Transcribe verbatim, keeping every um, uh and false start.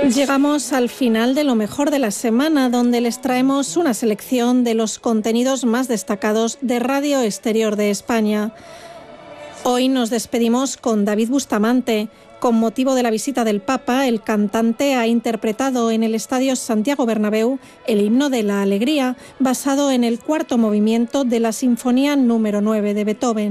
Llegamos al final de lo mejor de la semana, donde les traemos una selección de los contenidos más destacados de Radio Exterior de España. Hoy nos despedimos con David Bustamante. Con motivo de la visita del Papa, el cantante ha interpretado en el Estadio Santiago Bernabéu el Himno de la Alegría, basado en el cuarto movimiento de la Sinfonía número nueve de Beethoven.